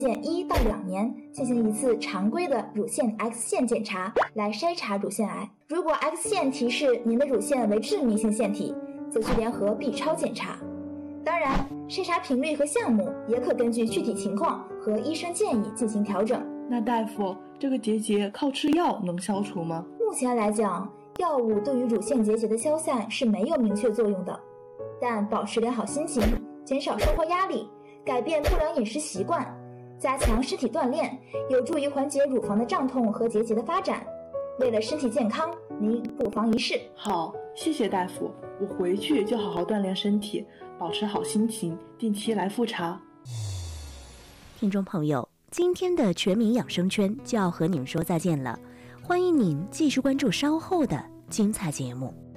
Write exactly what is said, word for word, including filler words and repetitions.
线一到两年进行一次常规的乳腺 X 线检查，来筛查乳腺癌。如果 X 线提示您的乳腺为致密性腺体，则需联合 B 超检查。当然，筛查频率和项目也可根据具体情况和医生建议进行调整。 那大夫，这个结节靠吃药能消除吗？ 目前来讲，药物对于乳腺结节的消散是没有明确作用的，但保持良好心情，减少生活压力，改变不良饮食习惯，加强身体锻炼，有助于缓解乳房的胀痛和结节的发展。为了身体健康，您不妨一试。 好，谢谢大夫，我回去就好好锻炼身体，保持好心情，定期来复查。 听众朋友，今天的全民养生圈就要和你们说再见了，欢迎您继续关注稍后的精彩节目。